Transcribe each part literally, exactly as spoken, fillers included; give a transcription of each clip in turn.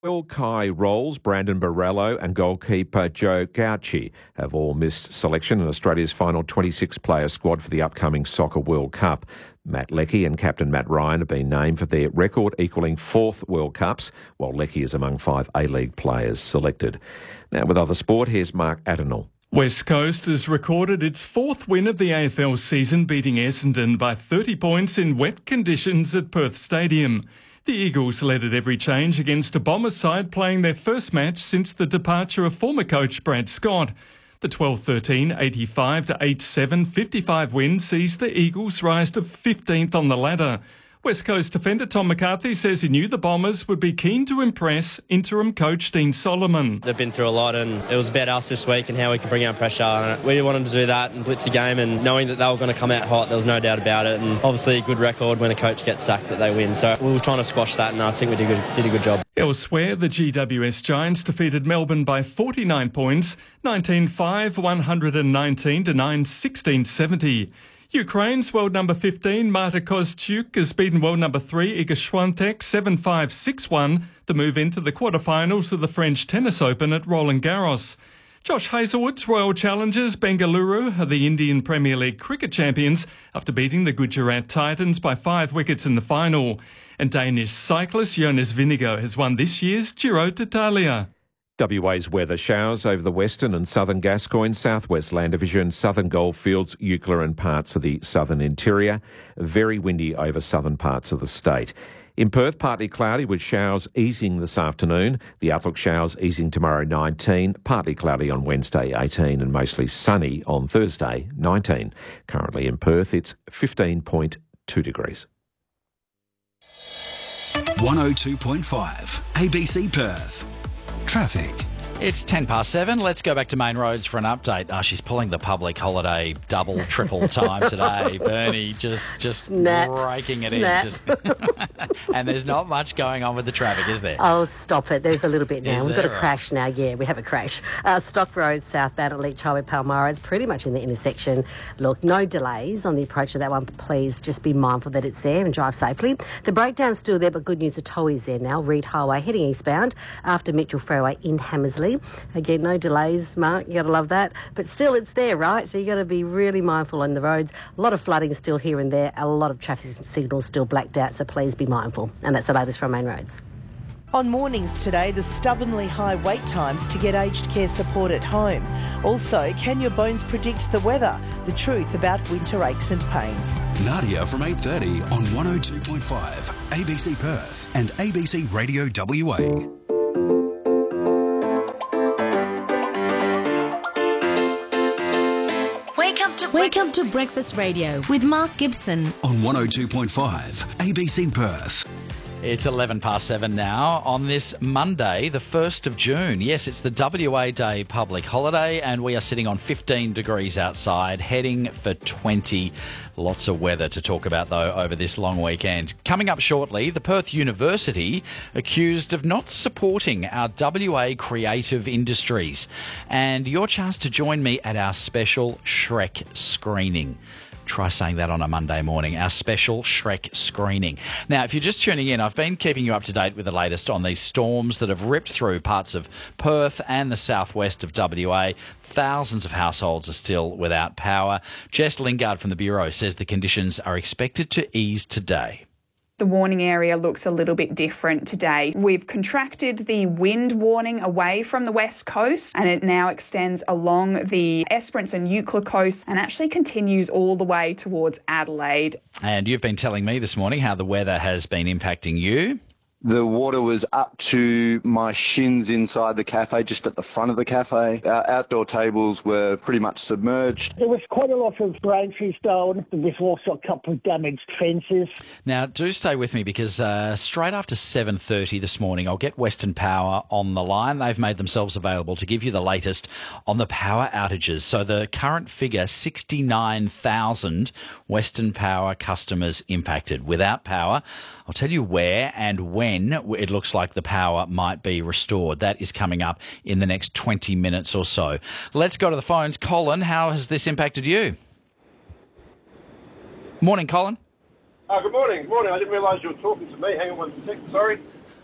Will Kai Rolls, Brandon Borrello and goalkeeper Joe Gauci have all missed selection in Australia's final twenty-six player squad for the upcoming Soccer World Cup. Matt Leckie and captain Matt Ryan have been named for their record-equalling fourth World Cups, while Leckie is among five A-League players selected. Now with other sport, here's Mark Adenall. West Coast has recorded its fourth win of the A F L season, beating Essendon by thirty points in wet conditions at Perth Stadium. The Eagles led at every change against a Bombers side playing their first match since the departure of former coach Brad Scott. The twelve thirteen, eighty-five to eighty-seven, fifty-five win sees the Eagles rise to fifteenth on the ladder. West Coast defender Tom McCarthy says he knew the Bombers would be keen to impress interim coach Dean Solomon. They've been through a lot and it was about us this week and how we could bring out pressure. And we wanted to do that and blitz the game, and knowing that they were going to come out hot, there was no doubt about it. And obviously a good record when a coach gets sacked that they win. So we were trying to squash that, and I think we did, good, did a good job. Elsewhere, the G W S Giants defeated Melbourne by forty-nine points, nineteen five, one nineteen to nine sixteen seventy. Ukraine's world number fifteen, Marta Kostyuk, has beaten world number three, Iga Swiatek, seven five, six one to move into the quarterfinals of the French Tennis Open at Roland Garros. Josh Hazlewood's Royal Challengers Bengaluru are the Indian Premier League cricket champions after beating the Gujarat Titans by five wickets in the final. And Danish cyclist Jonas Vingegaard has won this year's Giro d'Italia. W A's weather: showers over the western and southern Gascoyne, southwest Land Division, southern Goldfields, Eucla and parts of the southern interior. Very windy over southern parts of the state. In Perth, partly cloudy with showers easing this afternoon. The outlook: showers easing tomorrow, nineteen. Partly cloudy on Wednesday, eighteen, and mostly sunny on Thursday, nineteen. Currently in Perth, it's fifteen point two degrees. one oh two point five A B C Perth. Traffic. It's ten past seven. Let's go back to Main Roads for an update. Oh, she's pulling the public holiday double, triple time today. Bernie just just Snap. breaking it Snap. in. Just and there's not much going on with the traffic, is there? Oh, stop it. There's a little bit now. Is We've got a there? crash now. Yeah, we have a crash. Uh, Stock Road, southbound at Leach Highway, Palmyra. It's pretty much in the intersection. Look, no delays on the approach to that one. Please just be mindful that it's there and drive safely. The breakdown's still there, but good news, the toll is there now. Reed Highway heading eastbound after Mitchell Freeway in Hammersley. Again, no delays, Mark. You got to love that. But still, it's there, right? So you got to be really mindful on the roads. A lot of flooding still here and there. A lot of traffic signals still blacked out. So please be mindful. And that's the latest from Main Roads. On mornings today, the stubbornly high wait times to get aged care support at home. Also, can your bones predict the weather? The truth about winter aches and pains. Nadia from eight thirty on one oh two point five A B C Perth and A B C Radio W A. Welcome to Breakfast Radio with Mark Gibson On one oh two point five A B C Perth. It's eleven past seven now on this Monday, the first of June. Yes, it's the W A Day public holiday, and we are sitting on fifteen degrees outside, heading for twenty. Lots of weather to talk about, though, over this long weekend. Coming up shortly, the Perth University accused of not supporting our W A creative industries. And your chance to join me at our special Shrek screening. Try saying that on a Monday morning, our special Shrek screening. Now, if you're just tuning in, I've been keeping you up to date with the latest on these storms that have ripped through parts of Perth and the southwest of W A. Thousands of households are still without power. Jess Lingard from the Bureau says the conditions are expected to ease today. The warning area looks a little bit different today. We've contracted the wind warning away from the west coast, and it now extends along the Esperance and Eucla coast and actually continues all the way towards Adelaide. And you've been telling me this morning how the weather has been impacting you. The water was up to my shins inside the cafe, just at the front of the cafe. Our outdoor tables were pretty much submerged. There was quite a lot of branches down. There's also a couple of damaged fences. Now, do stay with me because uh, straight after seven thirty this morning, I'll get Western Power on the line. They've made themselves available to give you the latest on the power outages. So the current figure, sixty-nine thousand Western Power customers impacted. Without power, I'll tell you where and when it looks like the power might be restored. That is coming up in the next twenty minutes or so. Let's go to the phones. Colin, how has this impacted you? Morning, Colin. Oh, good morning. Good morning. I didn't realise you were talking to me. Hang on one second. Sorry.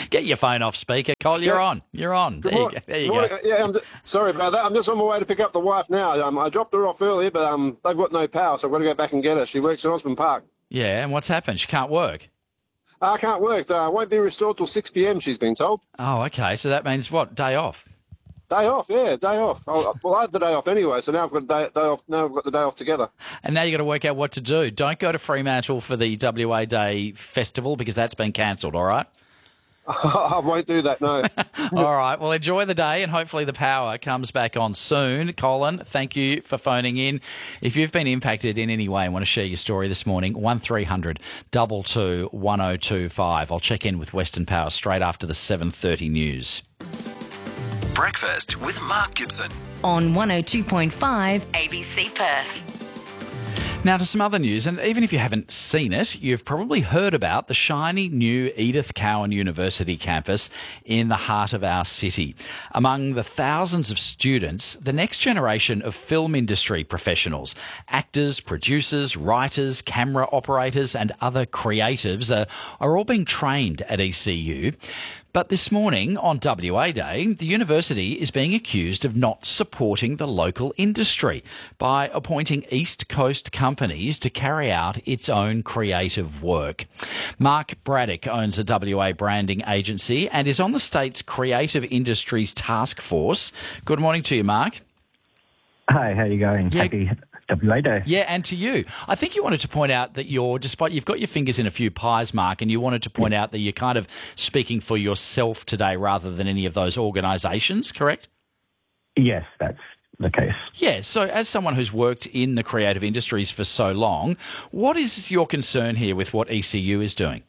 Get your phone off speaker, Cole. You're Yeah. on. You're on. There you go. There you Morning. go. Yeah, I'm just, sorry about that. I'm just on my way to pick up the wife now. Um, I dropped her off earlier, but um, they've got no power, so I've got to go back and get her. She works in Osborne Park. Yeah, and what's happened? She can't work. I can't work. Uh, won't be restored till six p.m, she's been told. Oh, okay. So that means what? Day off? Day off, yeah, day off. Oh, well, I had the day off anyway, so now I've got the day, day off. Now I've got the day off together. And now you've got to work out what to do. Don't go to Fremantle for the W A Day festival because that's been cancelled, all right? I won't do that, no. All right. Well, enjoy the day and hopefully the power comes back on soon. Colin, thank you for phoning in. If you've been impacted in any way and want to share your story this morning, one three hundred two two one oh two five. I'll check in with Western Power straight after the seven thirty news. Breakfast with Mark Gibson. On one oh two point five A B C Perth. Now to some other news, and even if you haven't seen it, you've probably heard about the shiny new Edith Cowan University campus in the heart of our city. Among the thousands of students, the next generation of film industry professionals, actors, producers, writers, camera operators and other creatives are, are all being trained at E C U. But this morning, on W A Day, the university is being accused of not supporting the local industry by appointing East Coast companies to carry out its own creative work. Mark Braddock owns a W A branding agency and is on the state's creative industries task force. Good morning to you, Mark. Hi, how are you going? Yeah. Happy W A Day. Yeah, and to you. I think you wanted to point out that you're, despite you've got your fingers in a few pies, Mark, and you wanted to point out that you're kind of speaking for yourself today rather than any of those organisations, correct? Yes, that's the case. Yeah, so as someone who's worked in the creative industries for so long, what is your concern here with what E C U is doing?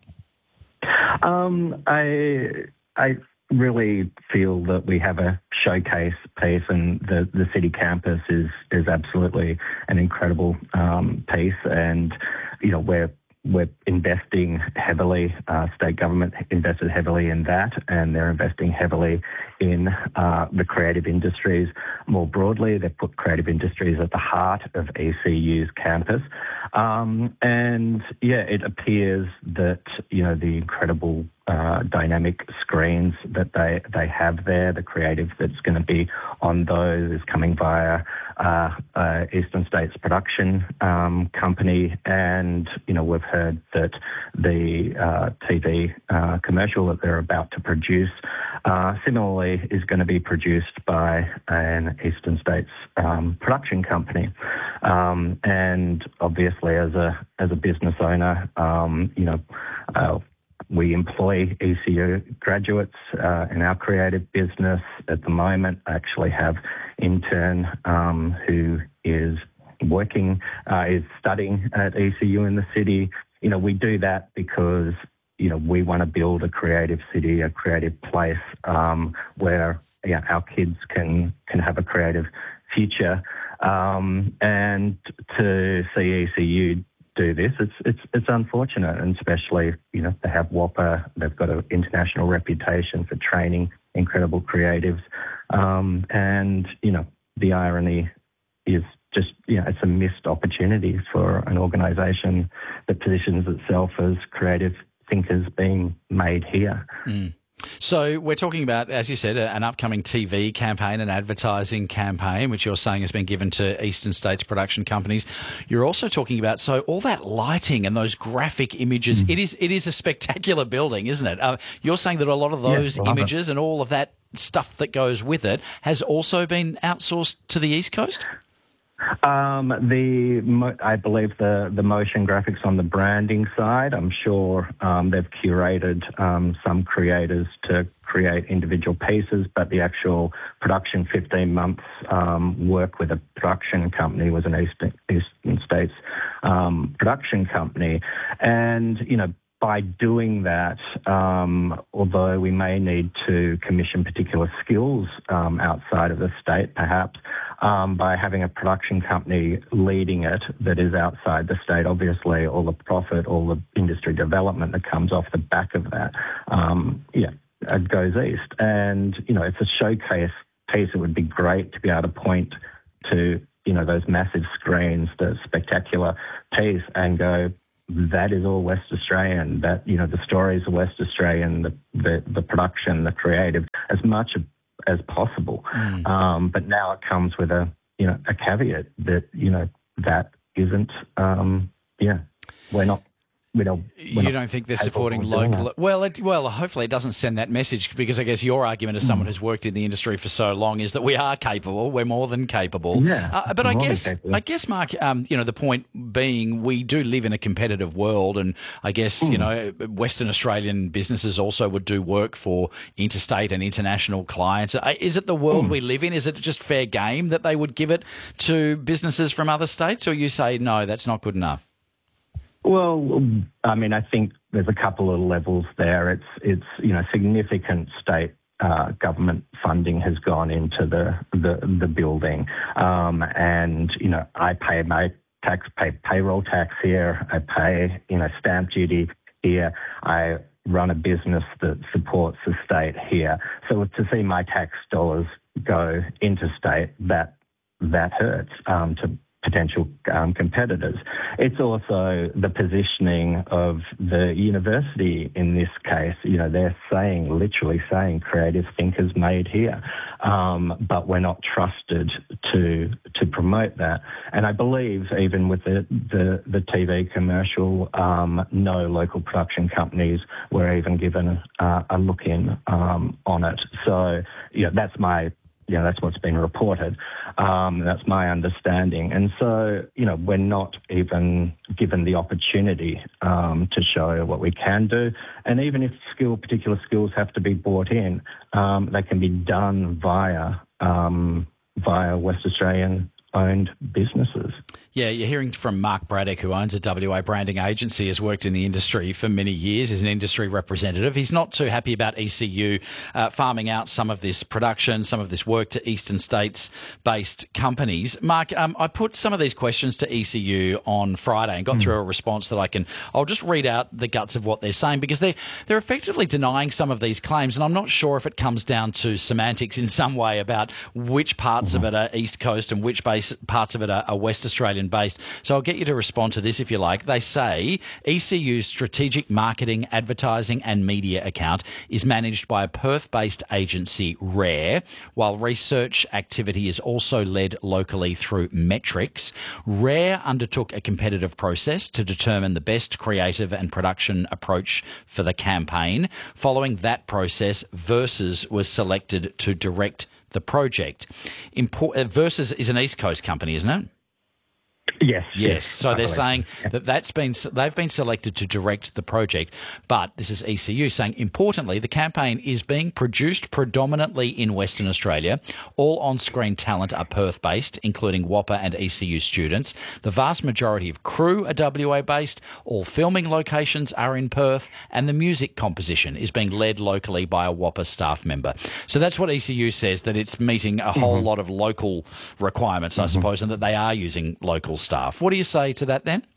Um, I I really feel that we have a showcase piece, and the, the city campus is is absolutely an incredible um, piece, and you know we're we're investing heavily. Uh, state government invested heavily in that, and they're investing heavily in uh, the creative industries more broadly. They've put creative industries at the heart of E C U's campus, um, and yeah, it appears that you know the incredible Uh, dynamic screens that they, they have there, the creative that's going to be on those is coming via uh, uh, Eastern States production um, company, and you know we've heard that the uh, T V uh, commercial that they're about to produce uh, similarly is going to be produced by an Eastern States um, production company, um, and obviously as a as a business owner, um, you know. Uh, We employ E C U graduates uh, in our creative business. At the moment, I actually have an intern um, who is working, uh, is studying at E C U in the city. You know, we do that because, you know, we want to build a creative city, a creative place um, where you know, our kids can, can have a creative future. Um, and to see E C U do this, it's it's it's unfortunate, and especially you know they have WAPA, they've got an international reputation for training incredible creatives, um, and you know the irony is just you know it's a missed opportunity for an organisation that positions itself as creative thinkers being made here. Mm. So we're talking about, as you said, an upcoming T V campaign, an advertising campaign, which you're saying has been given to Eastern States production companies. You're also talking about, so all that lighting and those graphic images, mm. it is it is a spectacular building, isn't it? Uh, you're saying that a lot of those yes, images and all of that stuff that goes with it has also been outsourced to the East Coast? Um, the I believe the, the motion graphics on the branding side, I'm sure um, they've curated um, some creators to create individual pieces, but the actual production, fifteen months um, work with a production company, was an Eastern, Eastern States um, production company. And, you know, by doing that, um, although we may need to commission particular skills um, outside of the state, perhaps, um, by having a production company leading it that is outside the state, obviously all the profit, all the industry development that comes off the back of that, um, yeah, it goes east. And, you know, it's a showcase piece. It would be great to be able to point to, you know, those massive screens, the spectacular piece, and go, that is all West Australian. That, you know, the stories are West Australian, the the, the production, the creative, as much as possible. Mm. Um, but now it comes with a, you know, a caveat that, you know, that isn't, um, yeah, we're not. We don't, you don't think they're supporting local? Well, it, well, hopefully it doesn't send that message, because I guess your argument as someone mm. who's worked in the industry for so long is that we are capable. We're more than capable. Yeah, uh, but I guess, I guess, Mark, um, you know, the point being, we do live in a competitive world, and I guess mm. you know, Western Australian businesses also would do work for interstate and international clients. Uh, is it the world mm. we live in? Is it just fair game that they would give it to businesses from other states, or you say no, that's not good enough? Well, I mean, I think there's a couple of levels there. It's, it's you know, significant state uh, government funding has gone into the the, the building, um, and you know, I pay my tax, pay payroll tax here. I pay you know stamp duty here. I run a business that supports the state here. So to see my tax dollars go interstate, that that hurts um, to potential um, competitors. It's also the positioning of the university in this case. You know, they're saying, literally saying, creative thinkers made here, um, but we're not trusted to to promote that. And I believe even with the the, the T V commercial, um, no local production companies were even given uh, a look in um, on it. So, you know, that's my You know, that's what's been reported. Um, that's my understanding. And so, you know, we're not even given the opportunity um, to show what we can do. And even if skill, particular skills have to be brought in, um, they can be done via um, via West Australian owned businesses. Yeah, you're hearing from Mark Braddock, who owns a W A branding agency, has worked in the industry for many years, is an industry representative. He's not too happy about E C U uh, farming out some of this production, some of this work to eastern states-based companies. Mark, um, I put some of these questions to E C U on Friday and got mm. through a response that I can... I'll just read out the guts of what they're saying, because they're, they're effectively denying some of these claims, and I'm not sure if it comes down to semantics in some way about which parts mm. of it are East Coast and which base, parts of it are, are West Australian based. So I'll get you to respond to this if you like. They say E C U's strategic marketing, advertising and media account is managed by a Perth-based agency, Rare, while research activity is also led locally through Metrics. Rare undertook a competitive process to determine the best creative and production approach for the campaign. Following that process, Versus was selected to direct the project. Import- Versus is an East Coast company, isn't it? Yes. Yes. So they're saying that that's been they've been selected to direct the project, but this is E C U saying, importantly, the campaign is being produced predominantly in Western Australia. All on-screen talent are Perth-based, including W A P A and E C U students. The vast majority of crew are W A-based. All filming locations are in Perth, and the music composition is being led locally by a W A P A staff member. So that's what E C U says, that it's meeting a whole mm-hmm. lot of local requirements, I mm-hmm. suppose, and that they are using local staff. What do you say to that then?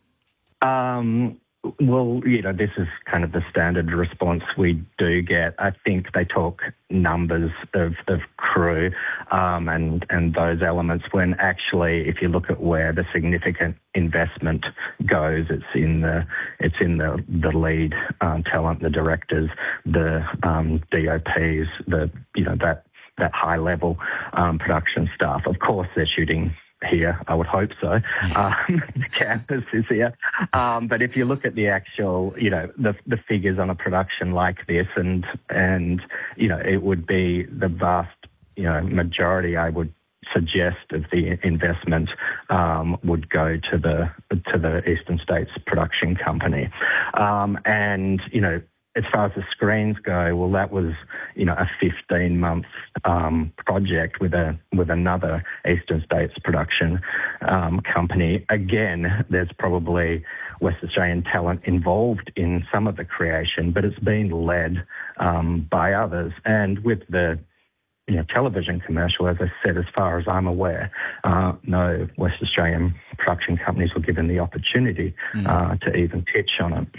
Um, well, you know, this is kind of the standard response we do get. I think they talk numbers of, of crew um, and, and those elements, when actually, if you look at where the significant investment goes, it's in the it's in the, the lead um, talent, the directors, the um, D O Ps, the you know that that high level um, production staff. Of course, they're shooting here, I would hope so. Um, the campus is here. Um, but if you look at the actual, you know, the the figures on a production like this, and, and you know, it would be the vast, you know, majority, I would suggest, of the investment um, would go to the to the Eastern States production company. Um, and, you know, as far as the screens go, well, that was, you know, a fifteen-month um, project with a with another Eastern States production um, company. Again, there's probably West Australian talent involved in some of the creation, but it's been led um, by others. And with the you know, television commercial, as I said, as far as I'm aware, uh, no West Australian production companies were given the opportunity mm. uh, to even pitch on it.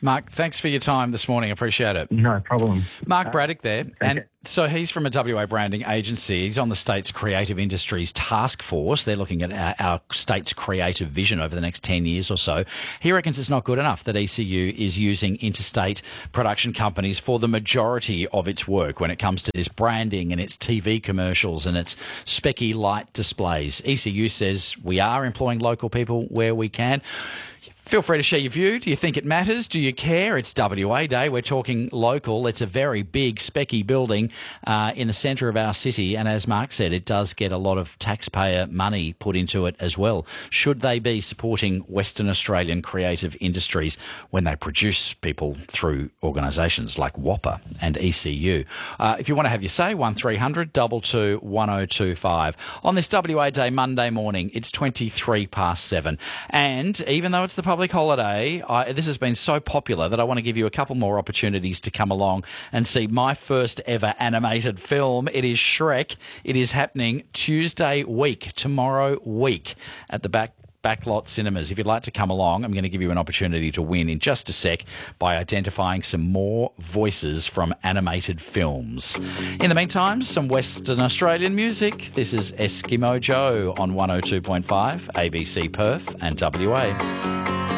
Mark, thanks for your time this morning. Appreciate it. No problem. Mark Braddock there. And okay. so he's from a W A branding agency. He's on the state's creative industries task force. They're looking at our, our state's creative vision over the next ten years or so. He reckons it's not good enough that E C U is using interstate production companies for the majority of its work when it comes to this branding and its T V commercials and its specky light displays. E C U says we are employing local people where we can. Feel free to share your view. Do you think it matters? Do you care? It's W A Day. We're talking local. It's a very big, specky building uh, in the centre of our city. And as Mark said, it does get a lot of taxpayer money put into it as well. Should they be supporting Western Australian creative industries when they produce people through organisations like WAPA and E C U? Uh, if you want to have your say, one three hundred two two two one oh two five. On this W A Day Monday morning, it's twenty-three past seven. And even though it's the public holiday, I, this has been so popular that I want to give you a couple more opportunities to come along and see my first ever animated film. It is Shrek. It is happening Tuesday week, tomorrow week, at the back Backlot Cinemas. If you'd like to come along, I'm going to give you an opportunity to win in just a sec by identifying some more voices from animated films. In the meantime, some Western Australian music. This is Eskimo Joe on one oh two point five, A B C Perth and W A.